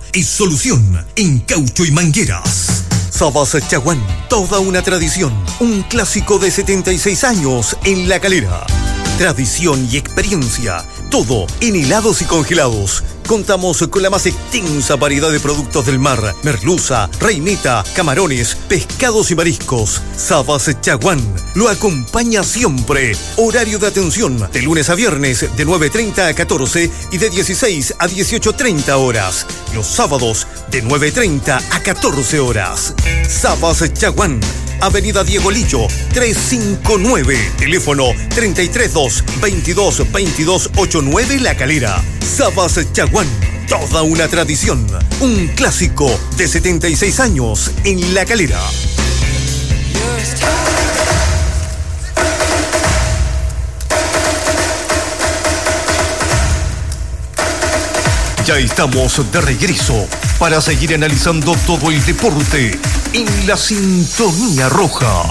y solución en caucho y mangueras. Sabas Chaguán, toda una tradición, un clásico de 76 años en La Calera. Tradición y experiencia, todo en helados y congelados. Contamos con la más extensa variedad de productos del mar: merluza, reineta, camarones, pescados y mariscos. Sabas Chaguán lo acompaña siempre. Horario de atención de lunes a viernes de 9:30 a 14 y de 16 a 18:30 horas. Los sábados de 9:30 a 14 horas. Sabas Chaguán, Avenida Diego Lillo, 359. Teléfono 332 22 22 89 La Calera. Sabas Chaguán, toda una tradición. Un clásico de 76 años en La Calera. Ya estamos de regreso para seguir analizando todo el deporte en la Sintonía Roja.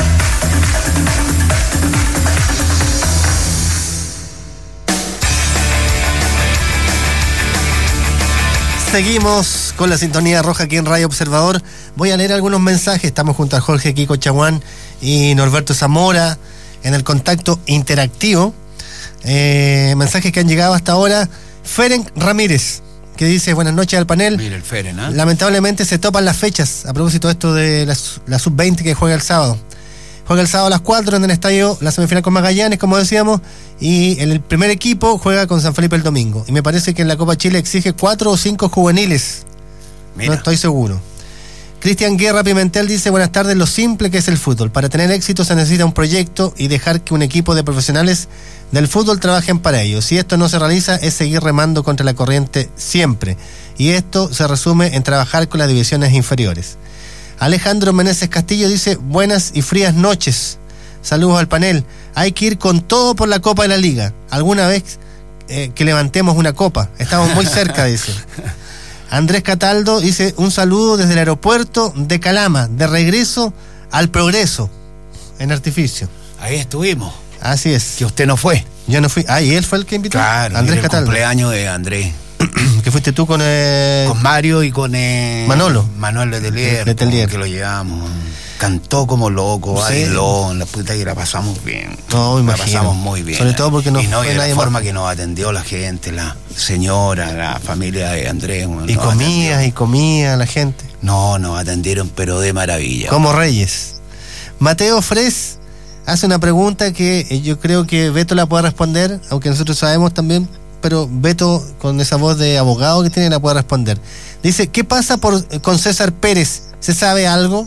Seguimos con la Sintonía Roja aquí en Radio Observador. Voy a leer algunos mensajes. Estamos junto a Jorge Kiko Chaguán y Norberto Zamora en el contacto interactivo. Mensajes que han llegado hasta ahora. Feren Ramírez, que dice: buenas noches al panel. Mira el Feren, ¿eh? Lamentablemente se topan las fechas a propósito de esto de la sub-20 que juega el sábado. Juega el sábado a las 4 en el estadio la semifinal con Magallanes, como decíamos, y el primer equipo juega con San Felipe el domingo. Y me parece que en la Copa Chile exige 4 o 5 juveniles. Mira. No estoy seguro. Cristian Guerra Pimentel dice: buenas tardes, lo simple que es el fútbol. Para tener éxito se necesita un proyecto y dejar que un equipo de profesionales del fútbol trabajen para ello. Si esto no se realiza, es seguir remando contra la corriente siempre. Y esto se resume en trabajar con las divisiones inferiores. Alejandro Meneses Castillo dice: buenas y frías noches. Saludos al panel. Hay que ir con todo por la Copa de la Liga. Alguna vez que levantemos una copa. Estamos muy cerca, dice. Andrés Cataldo dice: un saludo desde el aeropuerto de Calama, de regreso al Progreso, en Artificio. Ahí estuvimos. Así es. Que usted no fue. Yo no fui. Ah, ¿y él fue el que invitó? Claro, Andrés el Cataldo. Cumpleaños de Andrés. Que fuiste tú con Mario y con Manolo. Manuel Letelier. Letelier. Que lo llevamos. Cantó como loco, bailó, la puta que la pasamos bien. No, imagino. La pasamos muy bien. Sobre todo porque no y fue de la nadie forma más. que nos atendió la gente, la señora, la familia de Andrés. Y comía la gente. No, nos atendieron, pero de maravilla. Como reyes. Mateo Fres hace una pregunta que yo creo que Beto la puede responder, aunque nosotros sabemos también, pero Beto, con esa voz de abogado que tiene, la puede responder. Dice: ¿qué pasa con César Pérez? ¿Se sabe algo?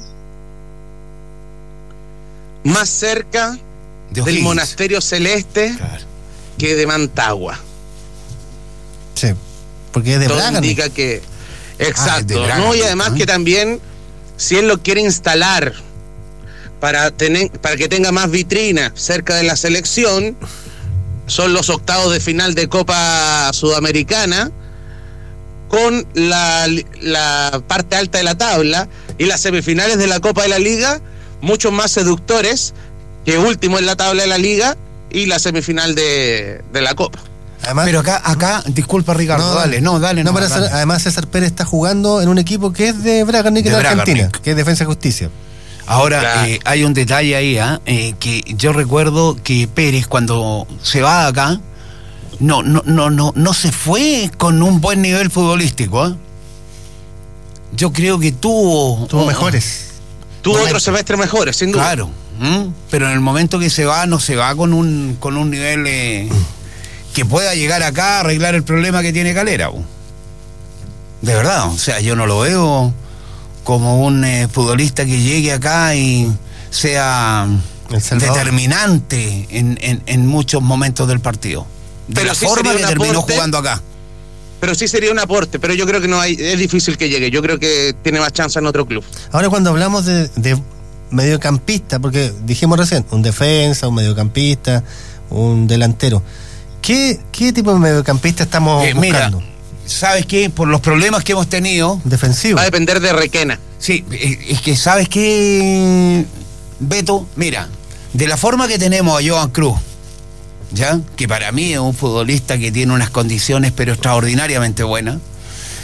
Más cerca del Monasterio Celeste, claro, que de Mantagua. Sí, porque es de Braga. Indica que... Exacto, Braga, ¿no? Y además que también, si él lo quiere instalar para que tenga más vitrina cerca de la selección, son los octavos de final de Copa Sudamericana, con la parte alta de la tabla, y las semifinales de la Copa de la Liga, mucho más seductores que último en la tabla de la Liga y la semifinal de la Copa. Además, pero acá, disculpa Ricardo, dale. Además César Pérez está jugando en un equipo que es de Braga, de Argentina, que es Defensa y Justicia. Ahora, claro, hay un detalle ahí, que yo recuerdo que Pérez, cuando se va de acá, no se fue con un buen nivel futbolístico. Yo creo que tuvo mejores. Tuvo otro semestre mejores, sin duda. Claro, pero en el momento que se va, no se va con un nivel que pueda llegar acá a arreglar el problema que tiene Calera. De verdad, o sea, yo no lo veo como un futbolista que llegue acá y sea determinante en muchos momentos del partido. De la forma que terminó jugando acá. Pero sí sería un aporte, pero yo creo que es difícil que llegue. Yo creo que tiene más chance en otro club. Ahora, cuando hablamos de mediocampista, porque dijimos recién, un defensa, un mediocampista, un delantero, ¿qué tipo de mediocampista estamos buscando? Mira, ¿sabes qué? Por los problemas que hemos tenido... Defensivo. Va a depender de Requena. Sí, es que ¿sabes qué, Beto? Mira, de la forma que tenemos a Joan Cruz, ¿ya? Que para mí es un futbolista que tiene unas condiciones pero extraordinariamente buenas.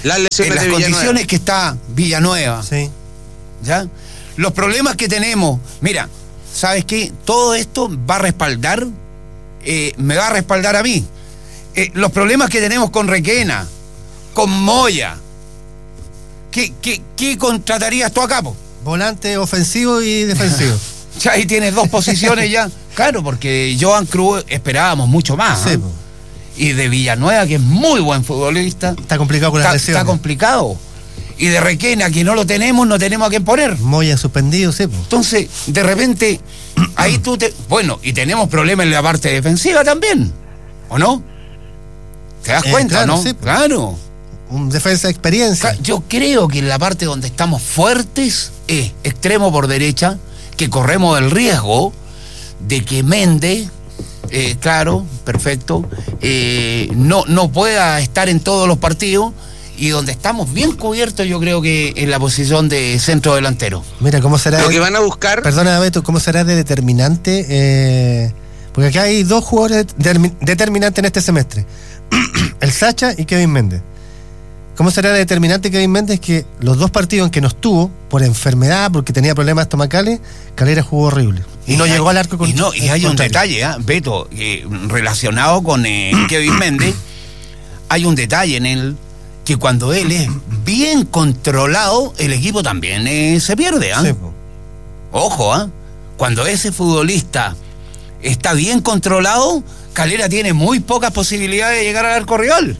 las lesiones en las de condiciones que está Villanueva. Sí. ¿Ya? Los problemas que tenemos, mira, ¿sabes qué? Todo esto va a respaldar, me va a respaldar a mí. Los problemas que tenemos con Requena, con Moya, ¿qué contratarías tú acá, po? Volante ofensivo y defensivo. Ya ahí tienes dos posiciones ya. Claro, porque Johan Cruz esperábamos mucho más. Sí, po. Y de Villanueva, que es muy buen futbolista. Está complicado con las lesiones. Está complicado. Y de Requena, que no lo tenemos, no tenemos a quién poner. Moya suspendido, sí. Entonces, de repente, ahí bueno, y tenemos problemas en la parte defensiva también, ¿o no? ¿Te das cuenta, claro, no? Sí. Claro. Un defensa de experiencia. Yo creo que en la parte donde estamos fuertes es extremo por derecha, que corremos el riesgo de que Méndez, claro, perfecto, no pueda estar en todos los partidos. Y donde estamos bien cubiertos, yo creo que en la posición de centro delantero. Mira, ¿cómo será? Lo que van a buscar... Perdona, Beto, ¿cómo será de determinante? Porque acá hay dos jugadores determinantes en este semestre. El Sacha y Kevin Méndez. ¿Cómo será de determinante Kevin Méndez? Que los dos partidos en que no estuvo, por enfermedad, porque tenía problemas estomacales, Calera jugó horrible. Y no llegó al arco con... Y hay un detalle, Beto, relacionado con Kevin Méndez, hay un detalle en él, que cuando él es bien controlado, el equipo también se pierde, Sí, Ojo, cuando ese futbolista está bien controlado, Calera tiene muy pocas posibilidades de llegar al arco rival.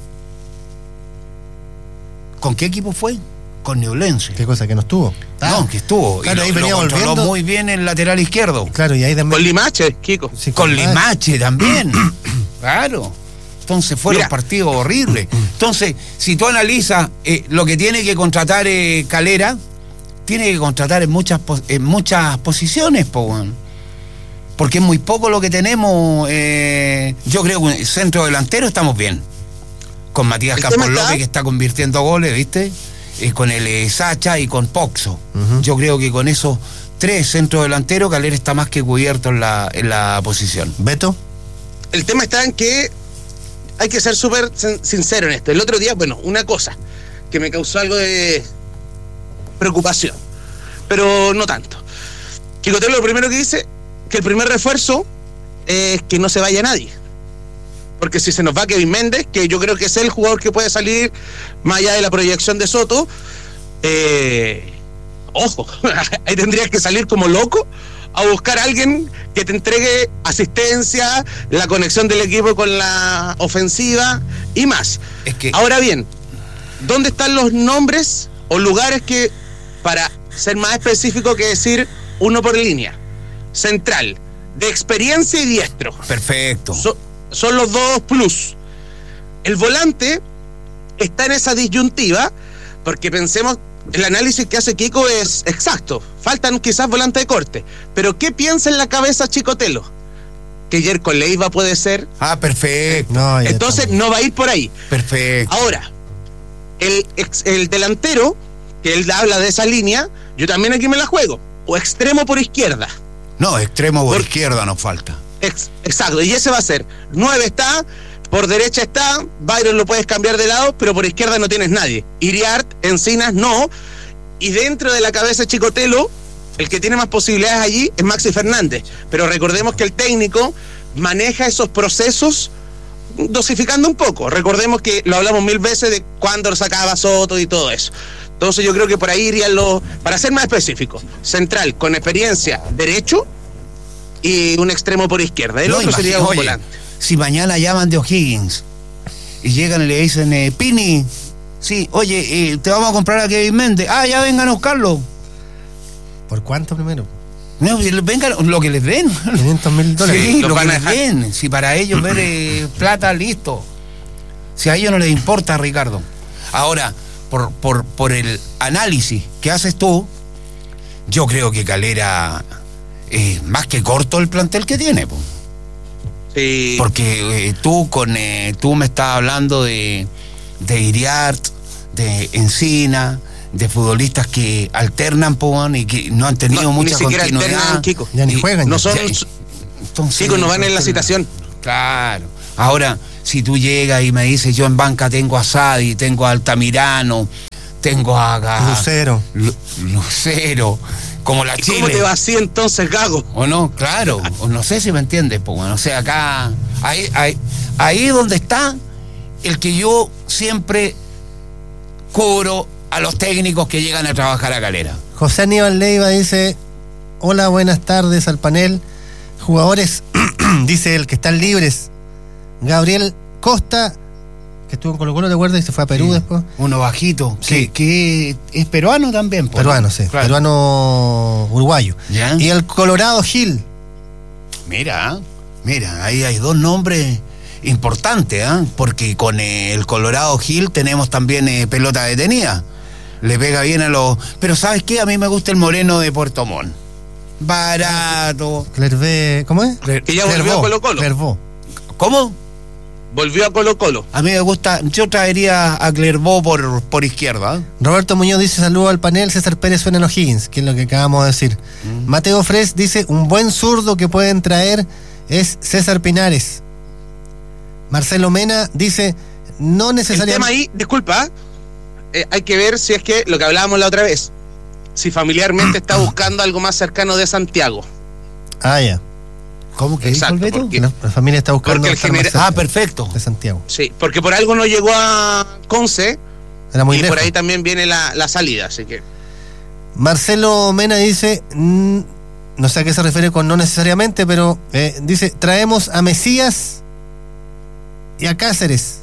¿Con qué equipo fue? Con Ñublense. ¿Qué cosa? ¿Que no estuvo? No, que estuvo. Claro, y ahí lo venía controló volviendo. muy bien el lateral izquierdo. Claro, y ahí también... Con Limache, Kiko. Sí, Con Limache también. Claro. Entonces fueron partidos horribles. Entonces, si tú analizas lo que tiene que contratar Calera, tiene que contratar en muchas posiciones, porque es muy poco lo que tenemos. Yo creo que en el centro delantero estamos bien. Con Matías Campos López, que está convirtiendo goles, ¿viste? Con el Sacha y con Poxo. Yo creo que con esos tres centros delanteros, Calera está más que cubierto en la posición. ¿Beto? El tema está en que hay que ser súper sincero en esto. El otro día, bueno, una cosa que me causó algo de preocupación, pero no tanto. Chicotelo lo primero que dice, que el primer refuerzo es que no se vaya nadie. Porque si se nos va Kevin Méndez, que yo creo que es el jugador que puede salir más allá de la proyección de Soto, ojo, ahí tendrías que salir como loco a buscar a alguien que te entregue asistencia, la conexión del equipo con la ofensiva y más. Ahora bien, ¿dónde están los nombres o lugares que, para ser más específico que decir uno por línea, central, de experiencia y diestro? Perfecto. Son los dos plus. El volante está en esa disyuntiva, porque pensemos, el análisis que hace Kiko es exacto. Faltan quizás volantes de corte. Pero ¿qué piensa en la cabeza Chicotelo? Que Jerko Leiva puede ser. Perfecto. No, entonces no va a ir por ahí. Perfecto. Ahora, el delantero, que él habla de esa línea, yo también aquí me la juego. O extremo por izquierda. No, extremo por izquierda nos falta. Exacto, y ese va a ser. 9 está, por derecha está, Byron lo puedes cambiar de lado, pero por izquierda no tienes nadie. Iriart, Encinas, no. Y dentro de la cabeza de Chicotelo, el que tiene más posibilidades allí es Maxi Fernández. Pero recordemos que el técnico maneja esos procesos dosificando un poco. Recordemos que lo hablamos 1000 veces de cuándo lo sacaba Soto y todo eso. Entonces yo creo que por ahí irían para ser más específico, central con experiencia derecho y un extremo por izquierda. El otro sería un volante. Si mañana llaman de O'Higgins y llegan y le dicen, Pini, sí, oye, te vamos a comprar a Kevin Méndez. Ya vengan a buscarlo. ¿Por cuánto primero? No, vengan lo que les den. $500,000. Sí, lo que les den. Si para ellos ver plata, listo. Si a ellos no les importa, Ricardo. Ahora, por el análisis que haces tú, yo creo que Calera es más que corto el plantel que tiene, po. Sí. Porque tú me estás hablando de Iriart, de Encina, de futbolistas que alternan, y que no han tenido mucha continuidad. Alternan, ya ni juegan. No son. Chicos, no van en la citación. Claro. Ahora, si tú llegas y me dices, yo en banca tengo a Sadi, tengo a Altamirano, tengo a Lucero, como la Chile. ¿Cómo te va así entonces, Gago? ¿O no? Claro, o no sé si me entiendes, pues bueno, o sea, acá, ahí donde está el que yo siempre cubro a los técnicos que llegan a trabajar a Calera. José Aníbal Leiva dice: hola, buenas tardes al panel. Jugadores, dice él, que están libres. Gabriel Costa, que estuvo en Colo-Colo, ¿te acuerdas? Y se fue a Perú después. Uno bajito, sí. que es peruano también. Peruano, sí. Claro. Peruano uruguayo. ¿Ya? Y el Colorado Gil. Mira, ahí hay dos nombres importantes, porque con el Colorado Gil tenemos también pelota detenida. Le pega bien a los... Pero ¿sabes qué? A mí me gusta el moreno de Puerto Montt. Barato. Clervé, ¿cómo es? Que ya volvió a Colo-Colo. Clervó. ¿Cómo? Volvió a Colo-Colo. A mí me gusta, yo traería a Clervó por izquierda. Roberto Muñoz dice: saludo al panel. César Pérez suena en O'Higgins, que es lo que acabamos de decir. Mateo Fres dice: un buen zurdo que pueden traer es César Pinares. Marcelo Mena dice: no necesariamente... El tema ahí, disculpa, hay que ver si es que lo que hablábamos la otra vez, si familiarmente está buscando algo más cercano de Santiago. Ya. ¿Cómo que exacto, dijo el Beto? No, la familia está buscando perfecto. de Santiago. Sí, porque por algo no llegó a Conce. Era muy y lejos. Por ahí también viene la salida, así que... Marcelo Mena dice, no sé a qué se refiere con no necesariamente, pero dice: traemos a Mesías y a Cáceres.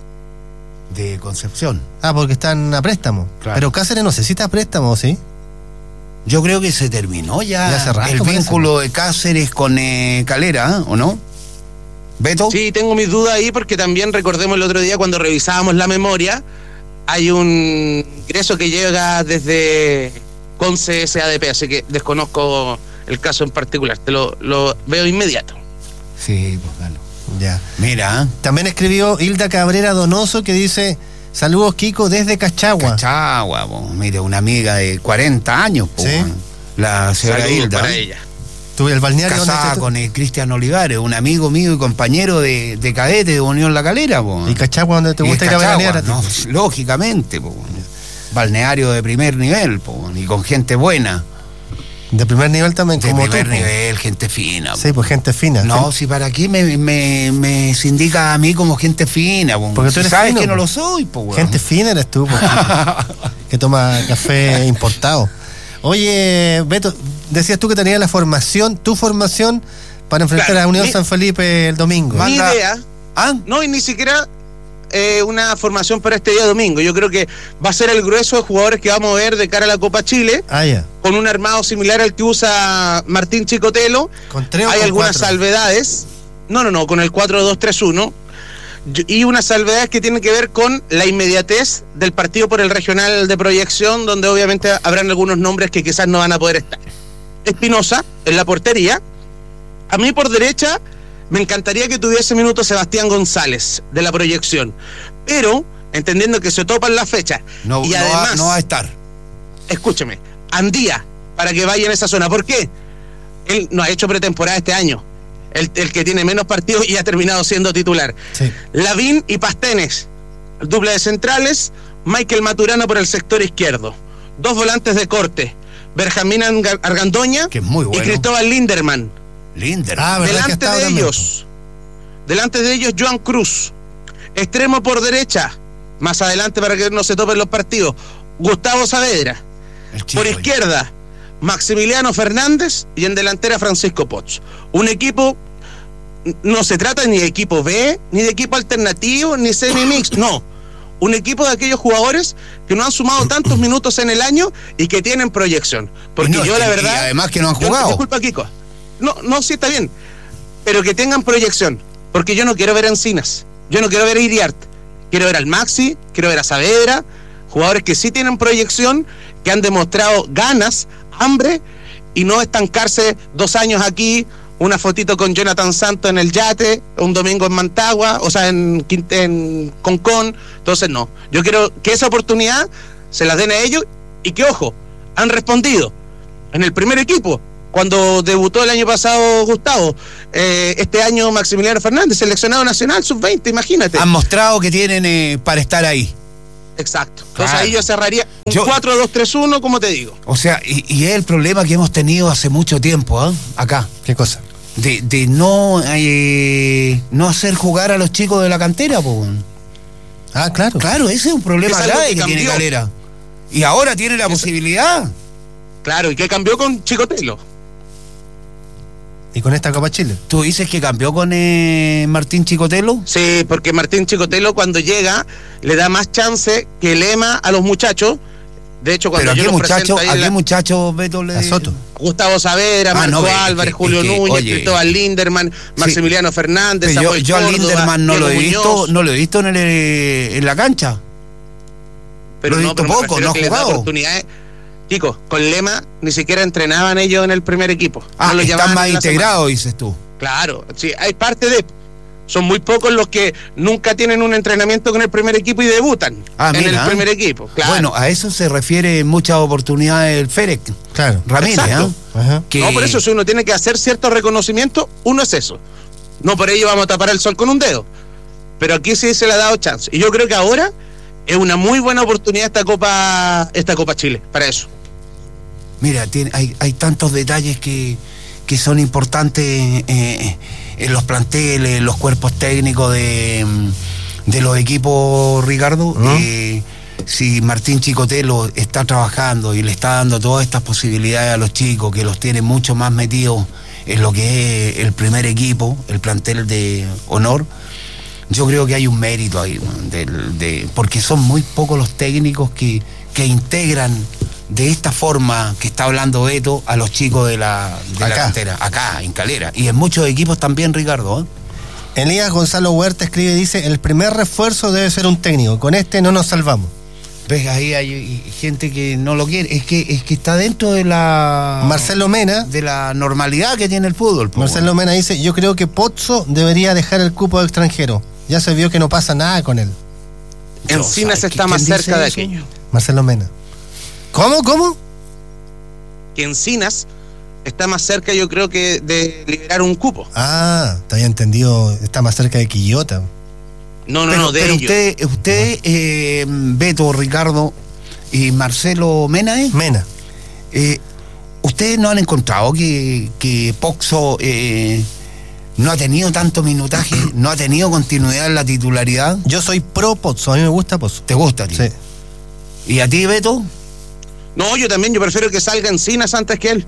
De Concepción. Porque están a préstamo. Claro. Pero Cáceres no necesita préstamo, ¿sí? Yo creo que se terminó ya hace rato, el vínculo de Cáceres con Calera, ¿o no? ¿Beto? Sí, tengo mis dudas ahí porque también recordemos el otro día cuando revisábamos la memoria, hay un ingreso que llega desde Conce SADP, así que desconozco el caso en particular, te lo veo inmediato. Sí, pues claro. Ya. Mira. También escribió Hilda Cabrera Donoso, que dice: saludos, Kiko, desde Cachagua. Mire, una amiga de 40 años, ¿sí? La señora Saludos Hilda. para ella. Tuve el balneario. Casada con el Cristian Olivares, un amigo mío y compañero de cadete de Unión La Calera, ¿Y Cachagua donde te gusta ir a veranear? No, lógicamente, balneario de primer nivel, y con gente buena. De primer nivel también, de como primer tú, nivel, gente fina. Sí, pues gente fina. No, si para aquí me sindica a mí como gente fina, porque tú eres sabes fino, que no lo soy, Gente fina eres tú, que toma café importado. Oye, Beto, decías tú que tenías tu formación para enfrentar a Unión San Felipe el domingo. Ni idea. No, y ni siquiera una formación para este día domingo. Yo creo que va a ser el grueso de jugadores que vamos a ver de cara a la Copa Chile. Con un armado similar al que usa Martín Chicotelo. ¿Con 3 o hay con algunas 4? Salvedades. No, con el 4-2-3-1. Y unas salvedades que tienen que ver con la inmediatez del partido por el regional de proyección, donde obviamente habrán algunos nombres que quizás no van a poder estar. Espinosa en la portería. A mí por derecha me encantaría que tuviese minutos Sebastián González de la proyección, pero entendiendo que se topan las fechas y además no va a estar. Escúcheme, Andía, para que vaya en esa zona. ¿Por qué? Él no ha hecho pretemporada este año, el que tiene menos partidos y ha terminado siendo titular. Sí. Lavín y Pastenes, dupla de centrales. Michael Maturana por el sector izquierdo, 2 volantes de corte, Benjamín Argandoña, que es muy bueno, y Cristóbal Linderman. Delante de ellos Joan Cruz. Extremo por derecha, más adelante para que no se topen los partidos, Gustavo Saavedra. Por izquierda, Maximiliano Fernández, y en delantera Francisco Potts. Un equipo, no se trata ni de equipo B, ni de equipo alternativo, ni semi-mix, no. Un equipo de aquellos jugadores que no han sumado tantos minutos en el año y que tienen proyección. Porque yo la verdad... Y además que no han jugado. Disculpa, Kiko. No, sí está bien, pero que tengan proyección, porque yo no quiero ver a Encinas, yo no quiero ver a Iriart, quiero ver al Maxi, quiero ver a Saavedra, jugadores que sí tienen proyección, que han demostrado ganas, hambre, y no estancarse 2 años aquí, una fotito con Jonathan Santos en el yate, un domingo en Mantagua, o sea, en Concón. Entonces no, yo quiero que esa oportunidad se la den a ellos, y que ojo, han respondido en el primer equipo. cuando debutó el año pasado Gustavo, este año Maximiliano Fernández, seleccionado nacional sub-20, imagínate. Han mostrado que tienen para estar ahí. Exacto. Entonces ahí yo cerraría un 4-2-3-1, como te digo. O sea, y es el problema que hemos tenido hace mucho tiempo, acá. ¿Qué cosa? De no hacer jugar a los chicos de la cantera, pues. Ah, claro. Claro, ese es un problema grave que tiene Calera. Y ahora tiene la posibilidad. Claro, y que cambió con Chicotelo. ¿Y con esta Copa Chile? ¿Tú dices que cambió con Martín Chicotelo? Sí, porque Martín Chicotelo cuando llega le da más chance que Lema a los muchachos. De hecho, cuando ¿pero yo los presento ¿a qué muchacho Beto le... A Soto? Gustavo Saavedra, Marco Álvarez, Julio Núñez, Cristóbal Linderman, Maximiliano Fernández, Samuel yo a Linderman no lo he visto en la cancha. Pero lo he visto poco, no ha jugado. Chicos, con Lema ni siquiera entrenaban ellos en el primer equipo. No están más integrados, dices tú. Claro, sí, hay parte de... Son muy pocos los que nunca tienen un entrenamiento con el primer equipo y debutan en el primer equipo. Claro. Bueno, a eso se refiere en muchas oportunidades el Férez. Claro. Ramírez, que... No, por eso si uno tiene que hacer cierto reconocimiento, uno es eso. No por ello vamos a tapar el sol con un dedo. Pero aquí sí se le ha dado chance. Y yo creo que ahora es una muy buena oportunidad esta Copa Chile, para eso. Mira, hay tantos detalles que son importantes en los planteles, en los cuerpos técnicos de los equipos, Ricardo. Si Martín Chicotelo está trabajando y le está dando todas estas posibilidades a los chicos, que los tiene mucho más metidos en lo que es el primer equipo, el plantel de honor, yo creo que hay un mérito ahí, porque son muy pocos los técnicos que integran de esta forma que está hablando Beto a los chicos de la cantera, acá en Calera, y en muchos equipos también, Ricardo. Elías Gonzalo Huerta escribe y dice: el primer refuerzo debe ser un técnico, con este no nos salvamos. ¿Ves? Ahí hay gente que no lo quiere, es que está dentro de la... Marcelo Mena, de la normalidad que tiene el fútbol. Marcelo Mena dice: yo creo que Pozzo debería dejar el cupo de extranjero, ya se vio que no pasa nada con él. Encinas está más cerca de aquello. Marcelo Mena. ¿Cómo? Que Encinas está más cerca, yo creo, que de liberar un cupo. Ah, te había entendido, está más cerca de Quillota. No, de pero ellos. usted Beto, Ricardo y Marcelo Mena, Mena. ¿Ustedes no han encontrado que Pozzo no ha tenido tanto minutaje, no ha tenido continuidad en la titularidad? Yo soy pro Pozzo, a mí me gusta Pozzo. ¿Te gusta a ti? Sí. ¿Y a ti, Beto? No, yo también, yo prefiero que salga Encinas antes que él.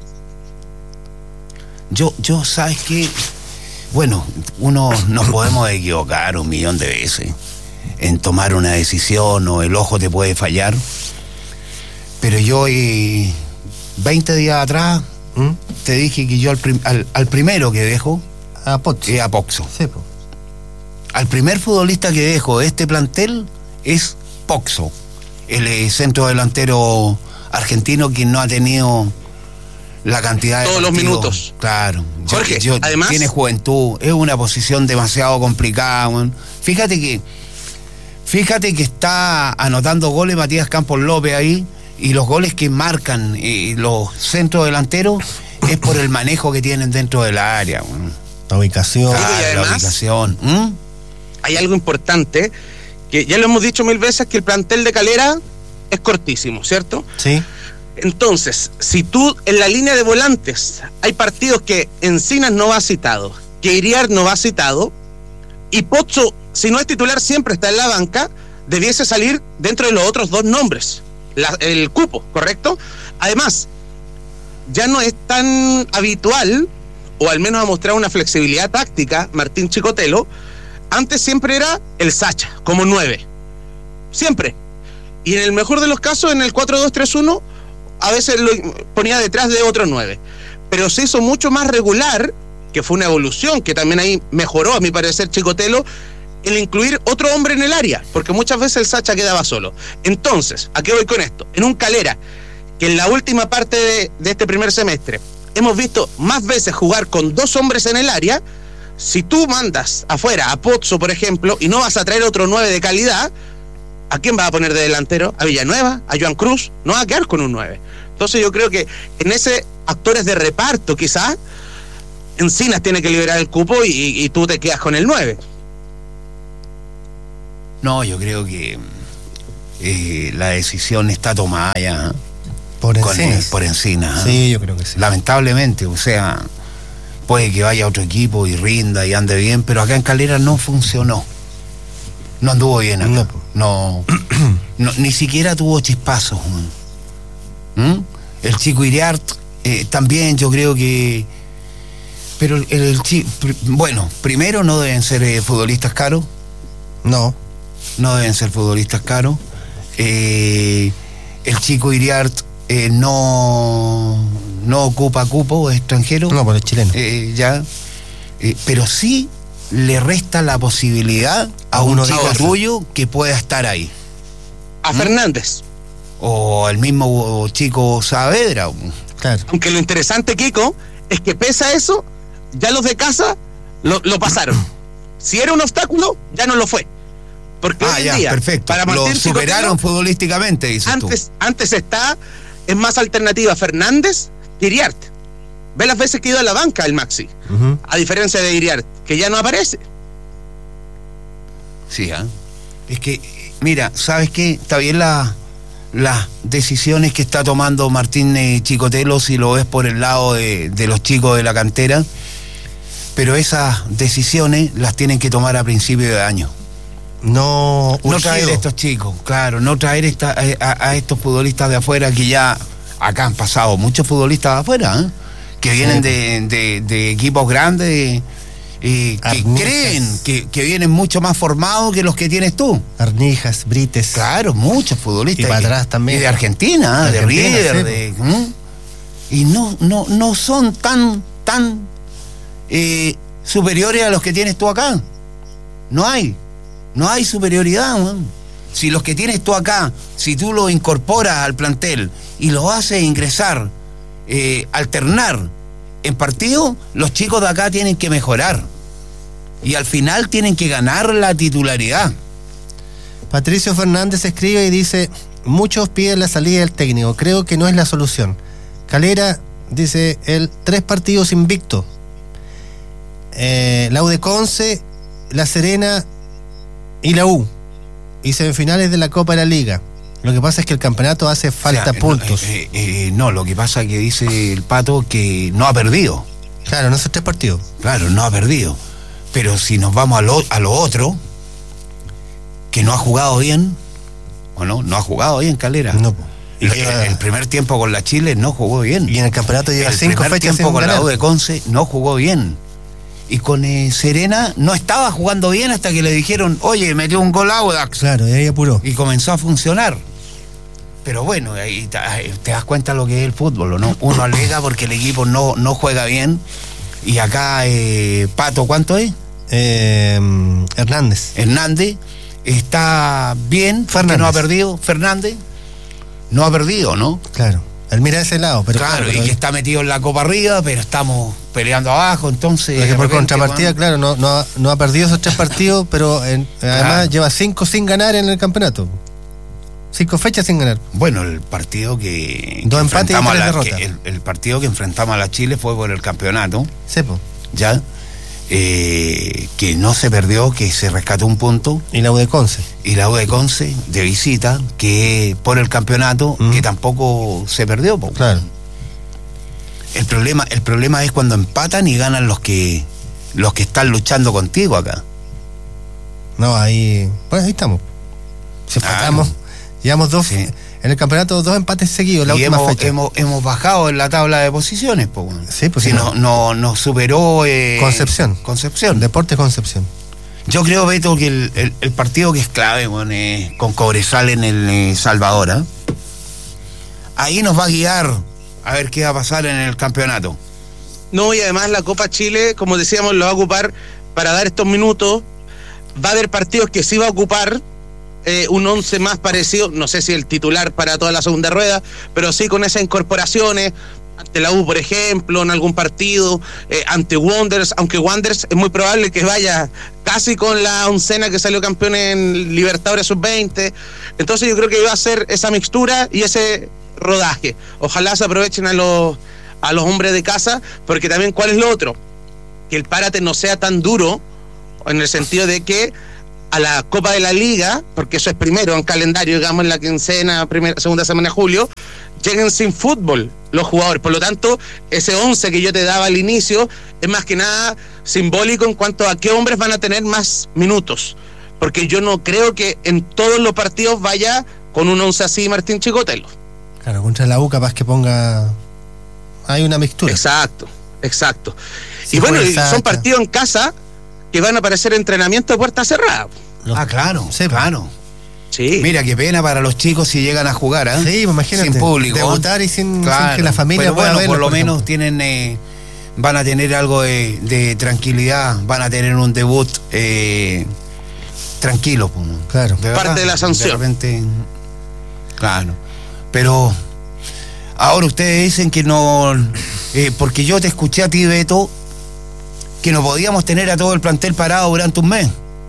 Yo ¿sabes qué? Bueno, uno nos podemos equivocar 1.000.000 de veces en tomar una decisión, o el ojo te puede fallar, pero yo 20 días atrás te dije que yo al primero que dejo a Pozzo. A Pozzo. Sí, po. Al primer futbolista que dejo de este plantel es Pozzo, el centro delantero argentino que no ha tenido la cantidad de todos partidos, los minutos. Claro. Jorge, además tiene juventud, es una posición demasiado complicada, man. Fíjate que está anotando goles Matías Campos López ahí, y los goles que marcan los centros delanteros es por el manejo que tienen dentro del área, man. La ubicación. Además, la ubicación. Hay algo importante, que ya lo hemos dicho 1000 veces, que el plantel de Calera es cortísimo, ¿cierto? Sí. Entonces, si tú en la línea de volantes hay partidos que Encinas no va citado, que Iriar no va citado, y Pozzo, si no es titular, siempre está en la banca, debiese salir dentro de los otros dos nombres, el cupo, ¿correcto? Además, ya no es tan habitual, o al menos ha mostrado una flexibilidad táctica, Martín Chicotelo. Antes siempre era el Sacha, como 9. Siempre. Y en el mejor de los casos, en el 4-2-3-1, a veces lo ponía detrás de otro 9. Pero se hizo mucho más regular, que fue una evolución, que también ahí mejoró, a mi parecer, Chicotelo, el incluir otro hombre en el área, porque muchas veces el Sacha quedaba solo. Entonces, ¿a qué voy con esto? En un Calera, que en la última parte de este primer semestre, hemos visto más veces jugar con 2 hombres en el área. Si tú mandas afuera a Pozzo, por ejemplo, y no vas a traer otro 9 de calidad, ¿a quién vas a poner de delantero? ¿A Villanueva? ¿A Joan Cruz? No vas a quedar con un 9. Entonces yo creo que en ese actores de reparto, quizás. Encinas tiene que liberar el cupo y tú te quedas con el 9. No, yo creo que la decisión está tomada ya. Por Encinas. Por Encinas. Sí, yo creo que sí. Lamentablemente, o sea, puede que vaya a otro equipo y rinda y ande bien, pero acá en Calera no funcionó. No anduvo bien acá. No, ni siquiera tuvo chispazos. El chico Iriart también yo creo que... Pero bueno, primero no deben ser futbolistas caros. No deben ser futbolistas caros. El chico Iriart no ocupa cupo extranjero. No, por el chileno. Pero sí le resta la posibilidad a un chico tuyo que pueda estar ahí. A Fernández. O al mismo chico Saavedra. Claro. Aunque lo interesante, Kiko, es que pese a eso, ya los de casa lo pasaron. Si era un obstáculo, ya no lo fue. Porque hoy en día, perfecto. Para lo superaron futbolísticamente, dices antes es más alternativa Fernández que Iriart. Ve las veces que ha ido a la banca el Maxi, a diferencia de Iriart, que ya no aparece. Sí, es que, mira, ¿sabes qué? Está bien las decisiones que está tomando Martín Chicotelo, si lo ves por el lado de los chicos de la cantera, pero esas decisiones las tienen que tomar a principio de año. No traer a estos chicos, claro, no traer a estos futbolistas de afuera, que ya acá han pasado muchos futbolistas de afuera, que vienen de equipos grandes, que creen que vienen mucho más formados que los que tienes tú. Arnijas, Brites. Claro, muchos futbolistas. Y para atrás también. Y de Argentina, de River, y no son tan superiores a los que tienes tú acá. No hay superioridad, man. Si los que tienes tú acá, si tú lo incorporas al plantel y lo haces ingresar, alternar en partido, los chicos de acá tienen que mejorar y al final tienen que ganar la titularidad. Patricio Fernández escribe y dice: muchos piden la salida del técnico, creo que no es la solución. Calera, dice él, 3 partidos invictos. La U de Conce, La Serena y la U, y semifinales de la Copa de la Liga. Lo que pasa es que el campeonato hace falta puntos. No, lo que pasa es que dice el Pato que no ha perdido. Claro, no son 3 partidos. Claro, no ha perdido. Pero si nos vamos a lo otro, que no ha jugado bien, ¿o no? No ha jugado bien Calera. No. El primer tiempo con la Chile no jugó bien. Y en el campeonato lleva 5 fechas. El primer tiempo con la U de Conce no jugó bien. Y con Serena no estaba jugando bien hasta que le dijeron: oye, metió un gol Audax. Claro, y ahí apuró. Y comenzó a funcionar. Pero bueno, ahí te das cuenta lo que es el fútbol, ¿no? Uno alega porque el equipo no juega bien. Y acá, Pato, ¿cuánto es? Hernández está bien. Fernández no ha perdido. Fernández no ha perdido, ¿no? Claro. Él mira ese lado, pero claro, y que está metido en la Copa arriba, pero estamos peleando abajo, entonces... Porque por contrapartida, claro, no ha perdido esos 3 partidos, pero además lleva 5 sin ganar en el campeonato. 5 fechas sin ganar. Bueno, el partido que... 2 empates y 3 derrotas. El partido que enfrentamos a la Chile fue por el campeonato. Sepo. Ya. Que no se perdió, que se rescató un punto. Y la U de Conce. De visita, que por el campeonato, que tampoco se perdió. Claro. El problema es cuando empatan y ganan los que están luchando contigo acá. No, ahí estamos. Si empatamos, llevamos 2. Sí. En el campeonato 2 empates seguidos, la última fecha. Hemos bajado en la tabla de posiciones, Sí, pues si nos superó Concepción. Deportes Concepción. Yo creo, Beto, que el partido que es clave, con Cobresal en el Salvador, ahí nos va a guiar a ver qué va a pasar en el campeonato. No, y además la Copa Chile, como decíamos, lo va a ocupar para dar estos minutos. Va a haber partidos que sí va a ocupar un 11 más parecido, no sé si el titular para toda la segunda rueda, pero sí con esas incorporaciones, ante la U, por ejemplo, en algún partido, ante Wanderers, aunque Wanderers es muy probable que vaya casi con la oncena que salió campeón en Libertadores Sub-20, entonces yo creo que va a ser esa mixtura y ese rodaje. Ojalá se aprovechen a los a los hombres de casa, porque también, ¿cuál es lo otro? Que el párate no sea tan duro, en el sentido de que a la Copa de la Liga, porque eso es primero en calendario, digamos, en la quincena, segunda semana de julio, lleguen sin fútbol los jugadores. Por lo tanto, ese 11 que yo te daba al inicio es más que nada simbólico en cuanto a qué hombres van a tener más minutos, porque yo no creo que en todos los partidos vaya con un 11 así Martín Chicotelo. Claro, contra la U capaz que ponga... Hay una mixtura. Exacto. Sí, y bueno, son partidos en casa que van a aparecer entrenamientos de puerta cerrada. Claro, sí, claro. Sí. Mira, qué pena para los chicos si llegan a jugar, ¿eh? Sí, imagínate. Sin público. Debutar y sin que la familia pero pueda bueno, verlo, por lo menos ejemplo. tienen... van a tener algo de tranquilidad, van a tener un debut tranquilo. Pues, claro. Parte de la sanción. De repente, claro. Pero ahora ustedes dicen que no... porque yo te escuché a ti, Beto, que no podíamos tener a todo el plantel parado durante un mes.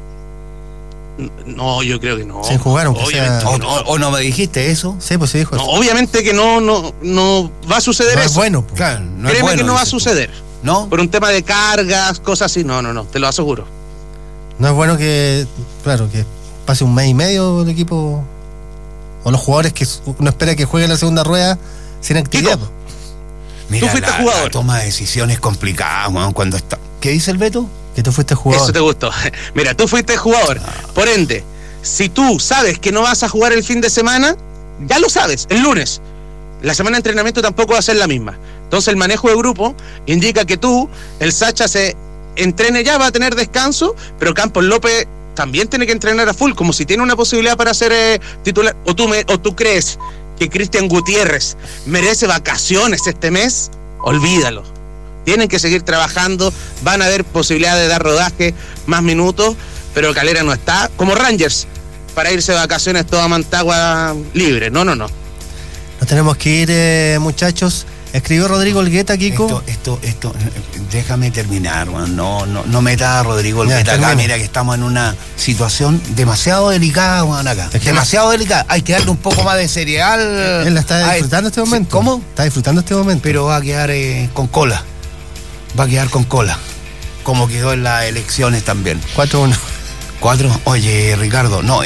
No, yo creo que no. Sin jugar, aunque obviamente sea... que no. ¿O no me dijiste eso? Sí, pues se dijo No, eso. obviamente que no va a suceder No eso. es bueno. Pues. Claro, no Créeme es bueno, que no va a dices tú. suceder. ¿No? Por un tema de cargas, cosas así. No, te lo aseguro. No es bueno que, claro, que pase un mes y medio el equipo o los jugadores que uno espera que jueguen la segunda rueda sin actividad. Kiko, Mira, tú fuiste la jugador. toma de decisiones complicadas, weón, cuando está... ¿Qué dice el Beto? Que tú fuiste jugador. Eso te gustó. Mira, tú fuiste jugador. Por ende, si tú sabes que no vas a jugar el fin de semana, ya lo sabes, el lunes. La semana de entrenamiento tampoco va a ser la misma. Entonces el manejo de grupo indica que tú, el Sacha se entrene ya, va a tener descanso, pero Campos López también tiene que entrenar a full, como si tiene una posibilidad para ser titular. O tú crees que Cristian Gutiérrez merece vacaciones este mes, olvídalo. Tienen que seguir trabajando, van a haber posibilidad de dar rodaje, más minutos, pero Calera no está, como Rangers, para irse de vacaciones toda Mantagua libre. No. Nos tenemos que ir, muchachos. Escribió Rodrigo Olgueta, Kiko. Esto, déjame terminar, weón. No meta a Rodrigo Olgueta acá. Mira que estamos en una situación demasiado delicada, weón, acá. Es que demasiado delicada. Hay que darle un poco más de cereal. Él la está disfrutando este momento. ¿Cómo? Está disfrutando este momento. Pero va a quedar con cola. Va a quedar con cola. Como quedó en las elecciones también. 4-1. 4. Oye, Ricardo, no,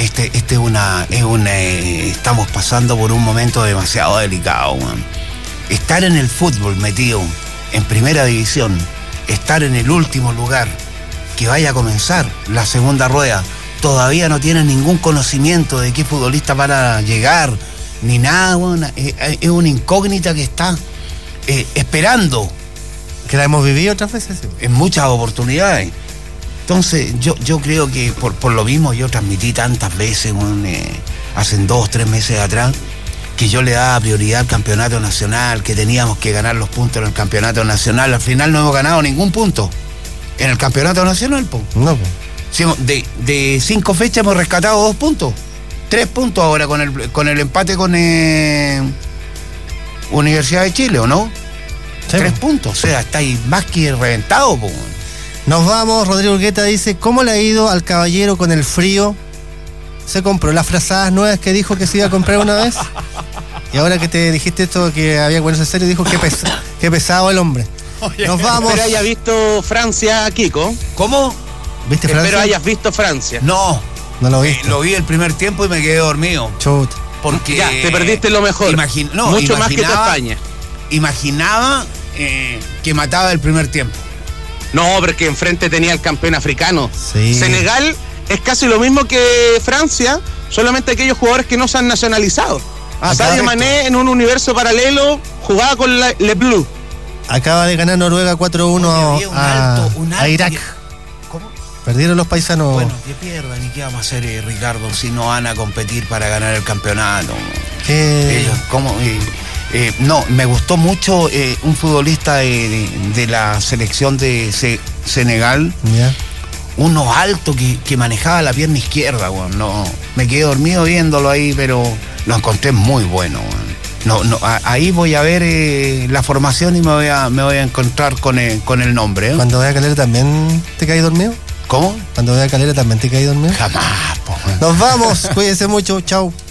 estamos pasando por un momento demasiado delicado, weón. Estar en el fútbol metido en primera división, estar en el último lugar, que vaya a comenzar la segunda rueda, todavía no tienes ningún conocimiento de qué futbolistas van a llegar, ni nada, weón. Es una incógnita que está esperando. Que la hemos vivido otras veces. Sí. En muchas oportunidades. Entonces, yo creo que por lo mismo yo transmití tantas veces, hace 2 o 3 meses atrás, que yo le daba prioridad al campeonato nacional, que teníamos que ganar los puntos en el campeonato nacional. Al final no hemos ganado ningún punto en el campeonato nacional, po. No, pues. Sí, de 5 fechas hemos rescatado 2 puntos. 3 puntos ahora con el empate con Universidad de Chile, ¿o no? Sí, 3 puntos, o sea, está ahí más que reventado, po. Nos vamos. Rodrigo Olgueta dice: ¿cómo le ha ido al caballero con el frío? ¿Se compró las frazadas nuevas que dijo que se iba a comprar una vez? Y ahora que te dijiste esto que había que ponerse en serio, dijo qué pesado el hombre. Nos vamos. Espero hayas visto Francia, Kiko. ¿Cómo? ¿Viste Francia? Espero hayas visto Francia. No lo viste. Lo vi el primer tiempo y me quedé dormido. Chut. Porque Ya, te perdiste lo mejor. Mucho más que tu España. Imaginaba que mataba el primer tiempo. No, porque enfrente tenía el campeón africano. Sí. Senegal es casi lo mismo que Francia, solamente aquellos jugadores que no se han nacionalizado. Sadio Mané en un universo paralelo jugaba con Le Bleu. Acaba de ganar Noruega 4-1 a Irak. ¿Cómo? Perdieron los paisanos. Bueno, que pierdan. ¿Y qué vamos a hacer, Ricardo, si no van a competir para ganar el campeonato? Ellos, ¿cómo? No, me gustó mucho un futbolista de la selección de Senegal. Yeah. Uno alto que manejaba la pierna izquierda, weón. No, me quedé dormido viéndolo ahí, pero lo encontré muy bueno, weón. Ahí voy a ver la formación y me voy a encontrar con el nombre, ¿eh? Cuando vea Calera también te caí dormido. ¿Cómo? Cuando vea Calera también te caí dormido. Jamás, po. Nos vamos, cuídense mucho, chao.